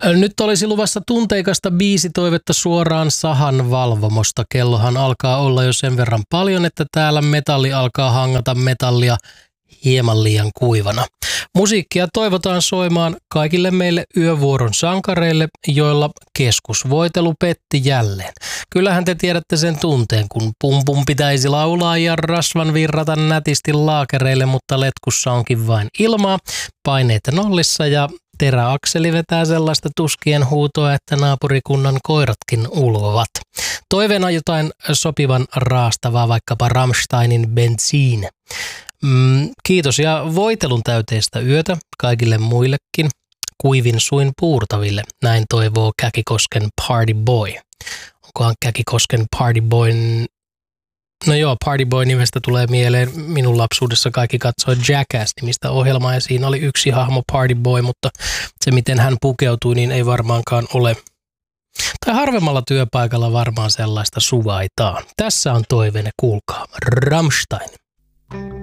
Nyt olisi luvassa tunteikasta biisitoivetta suoraan Sahan valvomosta. Kellohan alkaa olla jo sen verran paljon, että täällä metalli alkaa hangata metallia hieman liian kuivana. Musiikkia toivotaan soimaan kaikille meille yövuoron sankareille, joilla keskusvoitelu petti jälleen. Kyllähän te tiedätte sen tunteen, kun pumpun pitäisi laulaa ja rasvan virrata nätisti laakereille, mutta letkussa onkin vain ilmaa, paineita nollissa ja teräakseli vetää sellaista tuskien huutoa, että naapurikunnan koiratkin ulvovat. Toiveena jotain sopivan raastavaa, vaikkapa Rammsteinin Benzin. Kiitos ja voitelun täyteistä yötä kaikille muillekin kuivin suin puurtaville. Näin toivoo Käkikosken Party Boy. Onkohan Käkikosken Party Boyn... No joo, Party Boy nimestä tulee mieleen. Minun lapsuudessa kaikki katsoi Jackass-nimistä ohjelmaa ja siinä oli yksi hahmo Party Boy, mutta se miten hän pukeutui, niin ei varmaankaan ole. Tai harvemmalla työpaikalla varmaan sellaista suvaitaan. Tässä on toiveenne, kuulkaa. Rammstein.